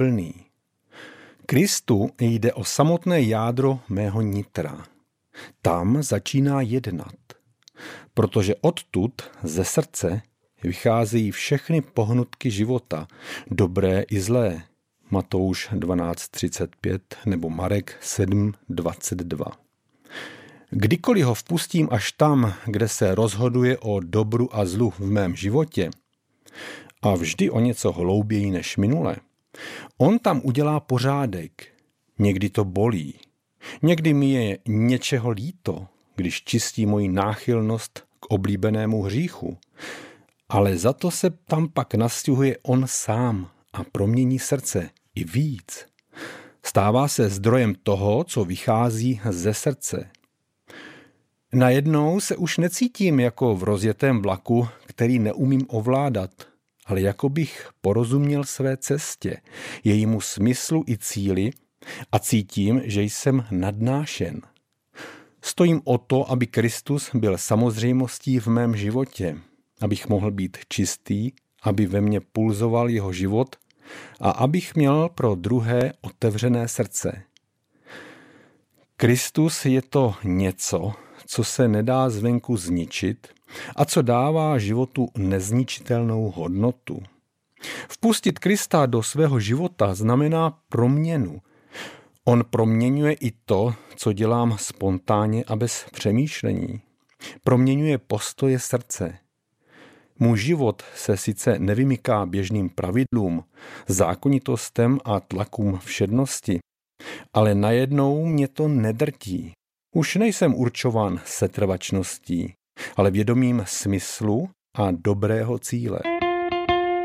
plný. Kristu jde o samotné jádro mého nitra. Tam začíná jednat. Protože odtud, ze srdce, vycházejí všechny pohnutky života, dobré i zlé. Matouš 12:35 nebo Marek 7:22. Kdykoliv ho vpustím až tam, kde se rozhoduje o dobru a zlu v mém životě, a vždy o něco hlouběji než minule, on tam udělá pořádek. Někdy to bolí. Někdy mi je něčeho líto, když čistí moji náchylnost k oblíbenému hříchu. Ale za to se tam pak nastěhuje on sám a promění srdce i víc. Stává se zdrojem toho, co vychází ze srdce. Najednou se už necítím jako v rozjetém vlaku, který neumím ovládat, ale jako bych porozuměl své cestě, jejímu smyslu i cíli a cítím, že jsem nadnášen. Stojím o to, aby Kristus byl samozřejmostí v mém životě, abych mohl být čistý, aby ve mně pulzoval jeho život a abych měl pro druhé otevřené srdce. Kristus je to něco, co se nedá zvenku zničit a co dává životu nezničitelnou hodnotu. Vpustit Krista do svého života znamená proměnu. On proměňuje i to, co dělám spontánně a bez přemýšlení. Proměňuje postoje srdce. Můj život se sice nevymyká běžným pravidlům, zákonitostem a tlakům všednosti, ale najednou mě to nedrtí. Už nejsem určován setrvačností, ale vědomím smyslu a dobrého cíle.